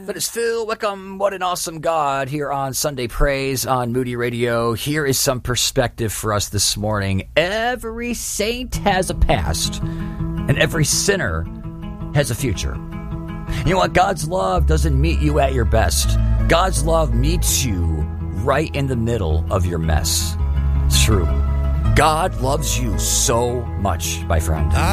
But it's Phil Wickham. What an awesome God here on Sunday Praise on Moody Radio. Here is some perspective for us this morning. Every saint has a past, and every sinner has a future. You know what? God's love doesn't meet you at your best. God's love meets you right in the middle of your mess. It's true. God loves you so much, my friend.